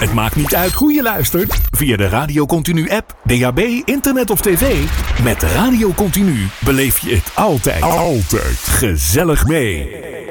Het maakt niet uit hoe je luistert. Via de Radio Continu app, DAB, internet of tv. Met Radio Continu beleef je het altijd gezellig mee.